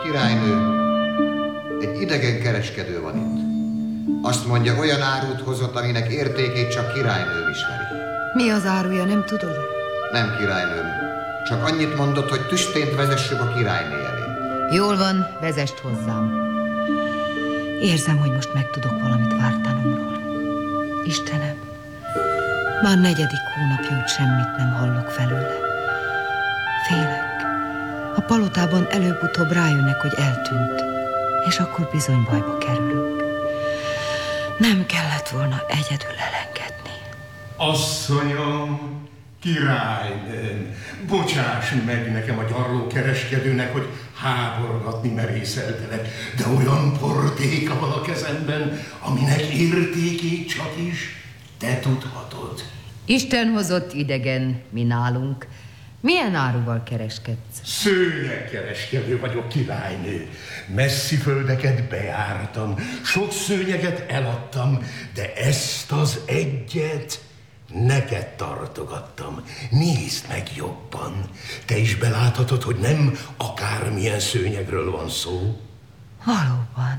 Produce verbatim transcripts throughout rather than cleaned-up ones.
Királynő, egy idegen kereskedő van itt. Azt mondja, olyan árut hozott, aminek értékét csak királynőm ismeri. Mi az áruja, nem tudod? Nem, királynőm. Csak annyit mondott, hogy tüstént vezessük a királyné elé. Jól van, vezest hozzám. Érzem, hogy most megtudok valamit Vártanumról. Istenem, már negyedik hónapja, hogy semmit nem hallok felőle. Félek. A palotában előbb-utóbb rájönnek, hogy eltűnt, és akkor bizony bajba kerülünk. Nem kellett volna egyedül elengedni. Asszonyom, királynőm, bocsáss meg nekem a gyarlókereskedőnek, hogy háborgatni merészeltelek, de olyan portéka van a kezemben, aminek értékét csak is te tudhatod. Isten hozott idegen, mi nálunk. Milyen áruval kereskedsz? Szőnyegkereskedő vagyok, királynő. Messzi földeket bejártam, sok szőnyeget eladtam, de ezt az egyet neked tartogattam. Nézd meg jobban. Te is beláthatod, hogy nem akármilyen szőnyegről van szó. Valóban.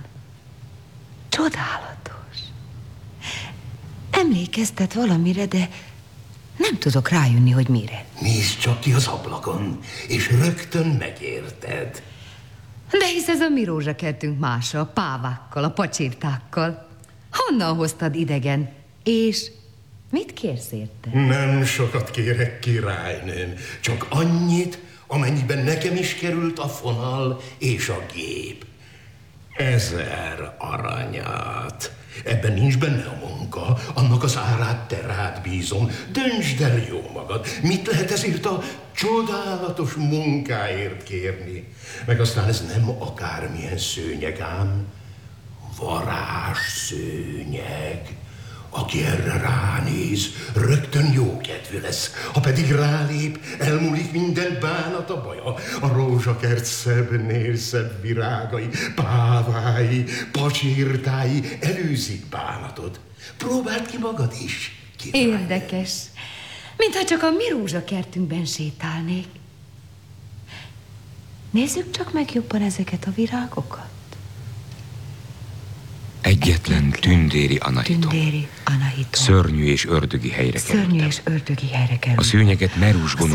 Csodálatos. Emlékeztet valamire, de nem tudok rájönni, hogy mire. Nézd csak ki az ablakon, és rögtön megérted. De hisz ez a mi rózsakertünk mása, a pávákkal, a pacsirtákkal. Honnan hoztad, idegen? És mit kérsz érte? Nem sokat kérek, királynőm, csak annyit, amennyiben nekem is került a fonal és a gép. Ezer aranyat. Ebben nincs benne a munka, annak az árát te rád bízom. Döntsd el jó magad, mit lehet ezért a csodálatos munkáért kérni. Meg aztán ez nem akármilyen szőnyeg ám, varázsszőnyeg. Aki erre ránéz, rögtön jókedvű lesz. Ha pedig rálép, elmúlik minden bánata, baja. A rózsakert szebbnél szebb virágai, pávái, pacsirtái előzik bánatod. Próbáld ki magad is, király. Érdekes. Mintha csak a mi rózsakertünkben sétálnék. Nézzük csak meg jobban ezeket a virágokat. Egyetlen tündéri anahitom. Tündéri anahitom. Szörnyű és ördögi helyre Szörnyű kerültem. és ördögi helyre kerültem. A szőnyeget Nerus gonosz